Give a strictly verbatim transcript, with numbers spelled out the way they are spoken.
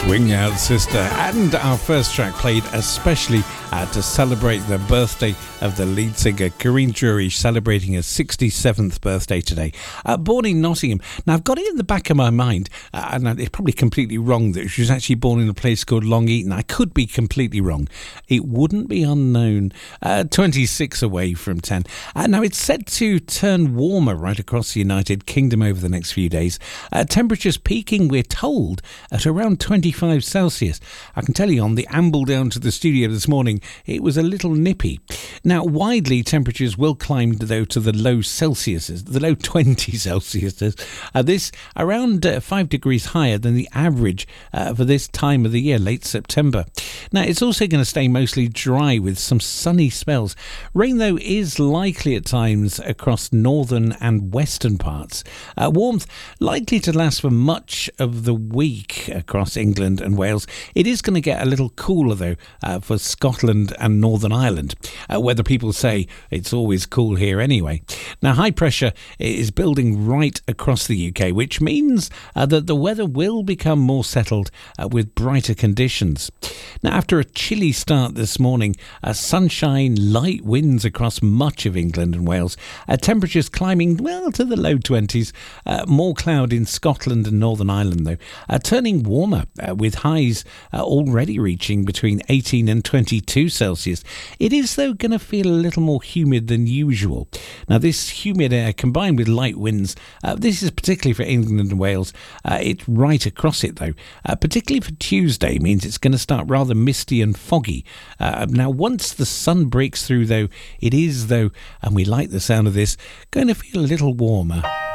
Swing Out Sister, and our first track played especially uh, to celebrate the birthday of the lead singer Corinne Drury, celebrating her sixty-seventh birthday today. Uh, born in Nottingham. Now, I've got it in the back of my mind, uh, and it's probably completely wrong that she was actually born in a place called Long Eaton. I could be completely wrong. It wouldn't be unknown. Uh, twenty-six away from ten. Uh, now, it's set to turn warmer right across the United Kingdom over the next few days. Uh, temperatures peaking, we're told, at around twenty-five Celsius. I can tell you, on the amble down to the studio this morning, it was a little nippy. Now, widely, temperatures will climb, though, to the low Celsiuses, the low twenty Celsiuses. Uh, this around uh, five degrees higher than the average uh, for this time of the year, late September. Now, it's also going to stay mostly dry with some sunny spells. Rain, though, is likely at times across northern and western parts. Uh, warmth likely to last for much of the week across England and Wales. It is going to get a little cooler, though, uh, for Scotland and Northern Ireland, uh, whether people say it's always cool here anyway. Now, high pressure is building right across the U K, which means uh, that the weather will become more settled uh, with brighter conditions. Now, after a chilly start this morning, uh, sunshine, light winds across much of England and Wales, uh, temperatures climbing well to the low twenties, uh, more cloud in Scotland and Northern Ireland, though, uh, turning warmer uh, with highs uh, already reaching between eighteen and twenty-two Celsius. It is, though, going to feel a little more humid than usual. Now, this humid air combined with light winds, uh, this is particularly for England and Wales. Uh, it's right across it, though. Uh, particularly for Tuesday, means it's going to start rather misty and foggy. Uh, now, once the sun breaks through, though, it is, though, and we like the sound of this, going to feel a little warmer.